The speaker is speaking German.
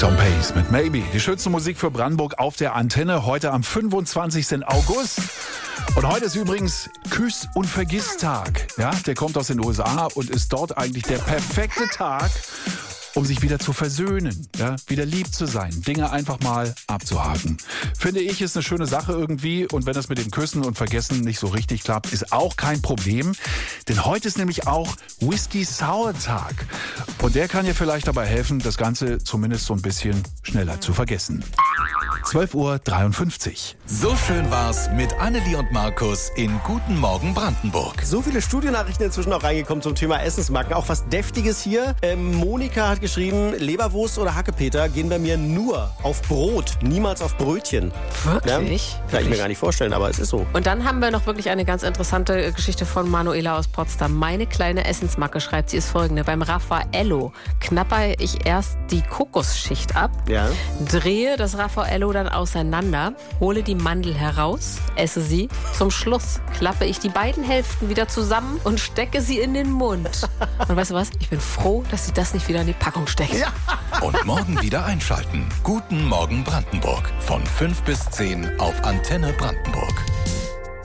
Tom Pace mit Maybe. Die schönste Musik für Brandenburg auf der Antenne. Heute am 25. August. Und heute ist übrigens Küss- und Vergiss-Tag. Ja, der kommt aus den USA und ist dort eigentlich der perfekte Tag, um sich wieder zu versöhnen, ja, wieder lieb zu sein, Dinge einfach mal abzuhaken. Finde ich, ist eine schöne Sache irgendwie. Und wenn das mit dem Küssen und Vergessen nicht so richtig klappt, ist auch kein Problem. Denn heute ist nämlich auch Whisky Sour Tag. Und der kann dir vielleicht dabei helfen, das Ganze zumindest so ein bisschen schneller zu vergessen. 12:53 Uhr. So schön war's mit Annelie und Markus in Guten Morgen Brandenburg. So viele Studionachrichten inzwischen auch reingekommen zum Thema Essensmarken. Auch was Deftiges hier. Monika hat geschrieben, Leberwurst oder Hackepeter gehen bei mir nur auf Brot, niemals auf Brötchen. Wirklich? Ja? Kann ich mir gar nicht vorstellen, aber es ist so. Und dann haben wir noch wirklich eine ganz interessante Geschichte von Manuela aus Potsdam. Meine kleine Essensmacke, schreibt sie, ist folgende. Beim Raffaello knapper ich erst die Kokosschicht ab, Ja. drehe das Raffaello dann auseinander, hole die Mandel heraus, esse sie. Zum Schluss klappe ich die beiden Hälften wieder zusammen und stecke sie in den Mund. Und weißt du was? Ich bin froh, dass sie das nicht wieder in die Packung steckt. Ja. Und morgen wieder einschalten. Guten Morgen Brandenburg. Von 5 bis 10 auf Antenne Brandenburg.